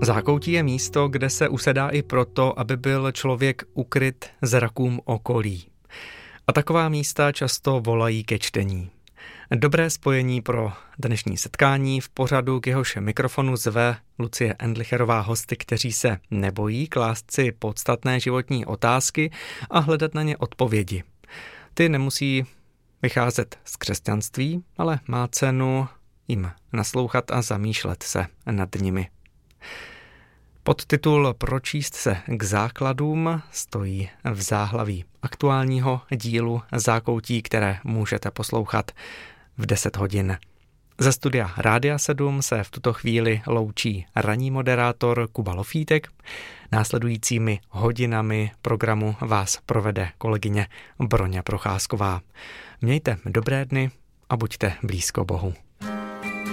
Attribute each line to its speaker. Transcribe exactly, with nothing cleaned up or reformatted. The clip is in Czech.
Speaker 1: Zákoutí je místo, kde se usedá i proto, aby byl člověk ukryt zrakům okolí. A taková místa často volají ke čtení. Dobré spojení pro dnešní setkání v pořadu, k jehož mikrofonu zve Lucie Endlicherová hosty, kteří se nebojí klást si podstatné životní otázky a hledat na ně odpovědi. Ty nemusí vycházet z křesťanství, ale má cenu jim naslouchat a zamýšlet se nad nimi. Podtitul Pročíst se k základům stojí v záhlaví aktuálního dílu Zákoutí, které můžete poslouchat v deset hodin. Ze studia Rádia sedm se v tuto chvíli loučí ranní moderátor Kuba Lofítek. Následujícími hodinami programu vás provede kolegyně Broňa Procházková. Mějte dobré dny a buďte blízko Bohu.